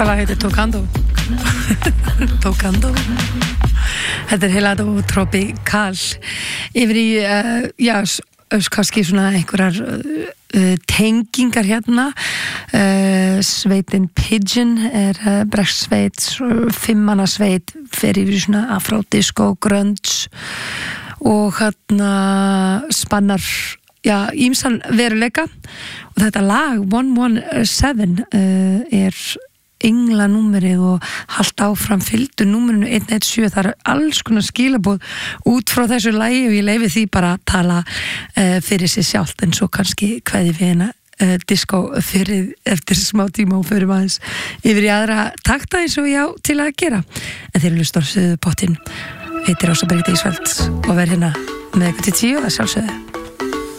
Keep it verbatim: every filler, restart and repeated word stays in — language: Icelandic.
Þetta lag heitir Tocando Tocando Þetta er Helado Tropical yfir í, uh, já, kannski svona einhverjar uh, tengingar hérna uh, sveitin Pigeon er uh, bresksveit, fimmana sveit fer yfir í svona afro-disco grunge og hérna spannar já, ýmsan veruleika og þetta lag one one seven uh, er engla númerið og halda áfram fylgdu númerinu one one seven, það er alls konar skilaboð út frá þessu lagi og ég leyfi því bara að tala uh, fyrir sig sjálft en svo kannski kveði við hérna uh, disco fyrir eftir smá tíma og fyrir aðeins yfir í aðra takta eins og já til að gera en þeir eru stórsöðu pottin heitir Ása Birgitta Ísfeld og verð hérna með eitthvað til tíu að sjálfsögðu